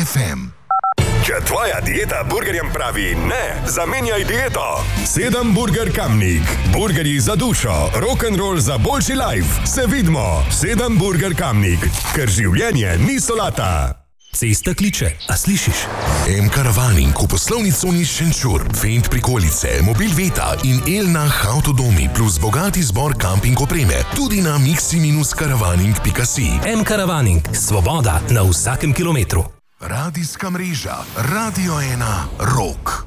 FM. Če tvoja dieta burgerjem pravi ne, zamenjaj dieto. 7 Burger Kamnik. Burgerji za dušo, rock'n'roll za boljši life. Se vidimo. 7 Burger Kamnik. Ker življenje ni solata. Cesta kliče, a slišiš? M-Karavaning v poslovni coni Šenčur, Fendt prikolice, Mobil Veta in Elnah Avtodomi plus bogati zbor kamping opreme. Tudi na mixi-karavaning.si. M-Karavaning. Svoboda na vsakem kilometru. Radijska mreža Radio 1 Rock.